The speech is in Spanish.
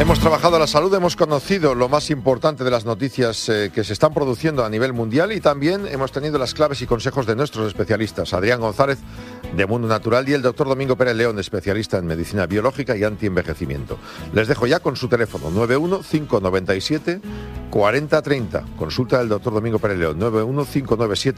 Hemos trabajado la salud, hemos conocido lo más importante de las noticias que se están produciendo a nivel mundial y también hemos tenido las claves y consejos de nuestros especialistas, Adrián González de Mundo Natural y el doctor Domingo Pérez León, especialista en medicina biológica y antienvejecimiento. Les dejo ya con su teléfono, 91-597-4030. Consulta del doctor Domingo Pérez León,